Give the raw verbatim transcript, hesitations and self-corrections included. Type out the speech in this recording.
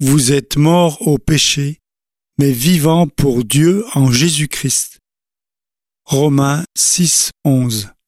vous êtes morts au péché, mais vivants pour Dieu en Jésus-Christ. Romains six, onze.